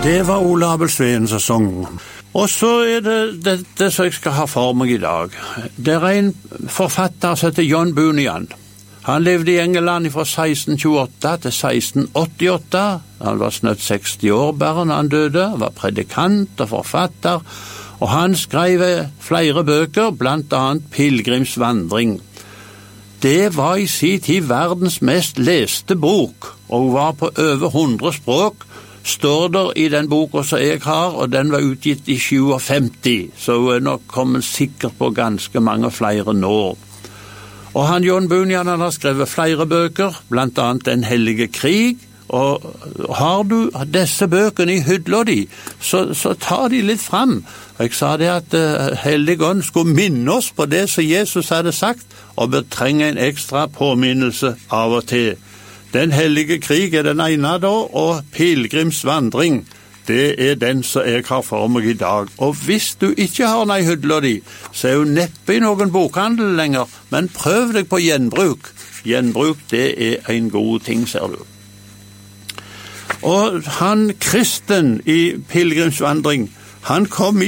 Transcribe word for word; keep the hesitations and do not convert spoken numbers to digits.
Det var Ole Abel Sveen som sang. Og så er det dette som jeg skal ha for meg i dag. Det er en forfatter som heter John Bunyan. Han levde i England fra seksten tjueåtte til seksten åttiåtte. Han var snøtt seksti år bare når han døde. Han var predikant og forfatter. Og han skrev flere bøker, blant annet Pilgrimsvandring. Det var i sin tid verdens mest leste bok, og var på over hundre språk. Står der i den boka som jeg har, og den var utgitt i femtisju, så hun er nok kommet sikkert på ganske mange flere nå. Og han John Bunyan han har skrevet flere bøker, blant annet Den hellige krig, og har du disse bøkene i hydla di, så, så ta de litt fram. Jeg sa det at uh, Helligånd skulle minne oss på det som Jesus hadde sagt, og bør trenge en ekstra påminnelse av og til. Den hellige krig er den ene da, og Pilgrimsvandring, det er den som jeg har for meg i dag. Og hvis du ikke har den i hydla di, så er jo neppe i noen bokhandel lenger, men prøv deg på gjenbruk. Gjenbruk, det er en god ting, ser du. Og han kristen i Pilgrimsvandring, han kom i